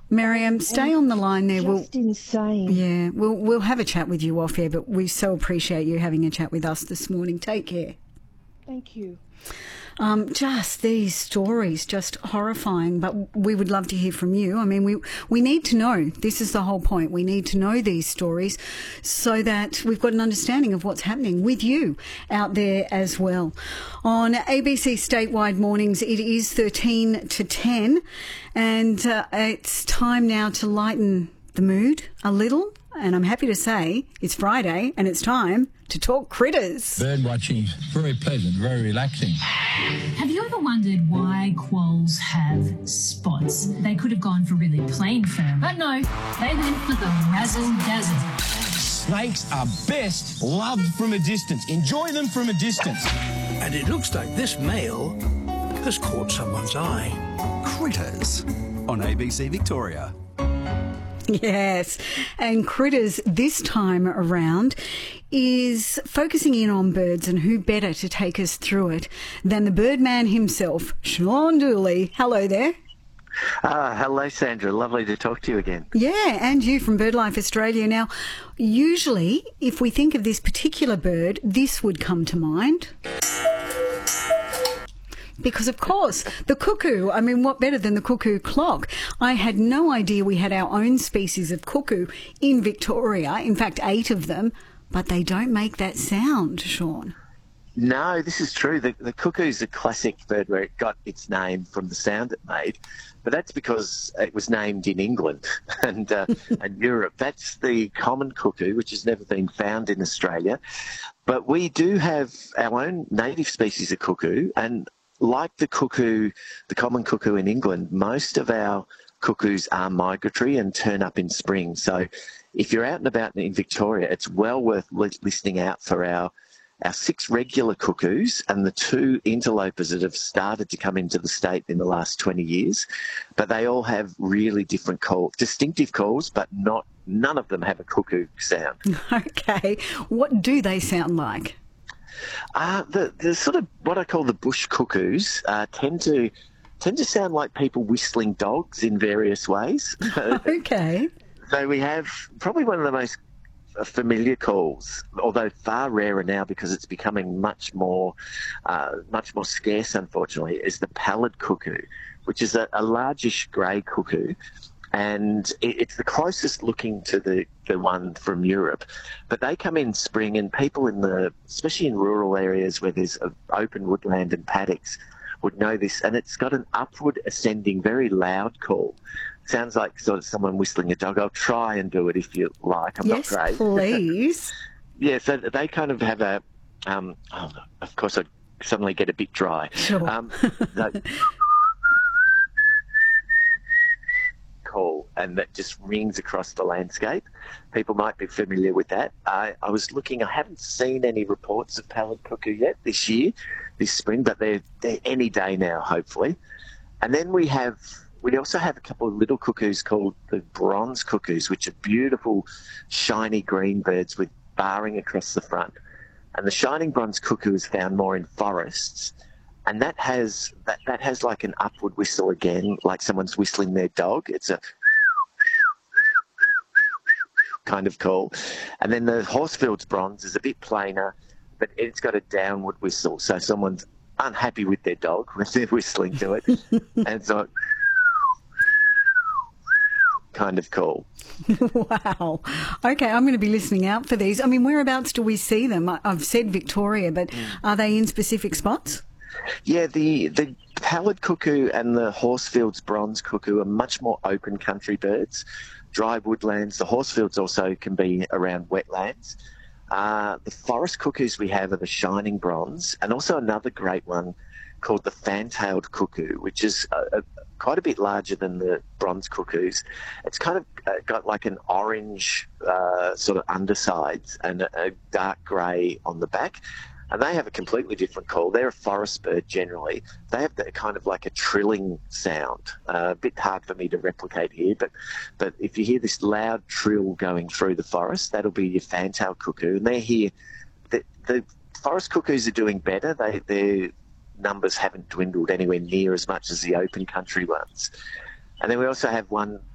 Miriam, stay on the line there. Just insane. Yeah, we'll have a chat with you off air, but we so appreciate you having a chat with us this morning. Take care. Thank you. Just these stories, just horrifying, but we would love to hear from you. I mean, we need to know. This is the whole point. We need to know these stories so that we've got an understanding of what's happening with you out there as well. On ABC Statewide Mornings, it is 13 to 10, and it's time now to lighten the mood a little. And I'm happy to say it's Friday and it's time to talk critters. Bird watching is very pleasant, very relaxing. Have you ever wondered why quolls have spots? They could have gone for really plain fur, but no, they went for the razzle-dazzle. Snakes are best loved from a distance. Enjoy them from a distance. And it looks like this male has caught someone's eye. Critters on ABC Victoria. Yes, and Critters this time around is focusing in on birds, and who better to take us through it than the Birdman himself, Sean Dooley. Hello there. Hello, Sandra. Lovely to talk to you again. Yeah, and you from BirdLife Australia. Now, usually, if we think of this particular bird, this would come to mind. Because, of course, the cuckoo, I mean, what better than the cuckoo clock? I had no idea we had our own species of cuckoo in Victoria, in fact, 8 of them, but they don't make that sound, Sean. No, this is true. The cuckoo's a classic bird where it got its name from the sound it made, but that's because it was named in England and Europe. That's the common cuckoo, which has never been found in Australia. But we do have our own native species of cuckoo, and like the cuckoo, the common cuckoo in England, most of our cuckoos are migratory and turn up in spring. So if you're out and about in Victoria, it's well worth listening out for our 6 regular cuckoos and the 2 interlopers that have started to come into the state in the last 20 years. But they all have really different distinctive calls, but none of them have a cuckoo sound. Okay. What do they sound like? The sort of what I call the bush cuckoos tend to sound like people whistling dogs in various ways. Okay. So we have probably one of the most familiar calls, although far rarer now because it's becoming much more scarce, unfortunately, is the pallid cuckoo, which is a largish grey cuckoo. And it's the closest looking to the one from Europe. But they come in spring, and people especially in rural areas where there's open woodland and paddocks, would know this. And it's got an upward ascending, very loud call. Sounds like sort of someone whistling a dog. I'll try and do it if you like. I'm not great. Yes, please. Yeah, so they kind of have a, of course I suddenly get a bit dry. Sure. Call, and that just rings across the landscape. People might be familiar with that. I was looking, I haven't seen any reports of pallid cuckoo yet this spring, but they're any day now, hopefully. And then we also have a couple of little cuckoos called the bronze cuckoos, which are beautiful, shiny green birds with barring across the front. And the shining bronze cuckoo is found more in forests. And that has like an upward whistle again, like someone's whistling their dog. It's a kind of call. And then the Horsfield's bronze is a bit plainer, but it's got a downward whistle. So someone's unhappy with their dog when they're whistling to it. And so kind of call. Wow. Okay, I'm going to be listening out for these. I mean, whereabouts do we see them? I've said Victoria, but are they in specific spots? Yeah, the pallid cuckoo and the Horsfield's bronze cuckoo are much more open country birds, dry woodlands. The Horsfields also can be around wetlands. The forest cuckoos we have are the shining bronze, and also another great one called the fan-tailed cuckoo, which is quite a bit larger than the bronze cuckoos. It's kind of got like an orange sort of undersides and a dark grey on the back. And they have a completely different call. They're a forest bird generally. They have that kind of like a trilling sound. A bit hard for me to replicate here, but if you hear this loud trill going through the forest, that'll be your fantail cuckoo. And they're here. The forest cuckoos are doing better. Their numbers haven't dwindled anywhere near as much as the open country ones. And then we also have one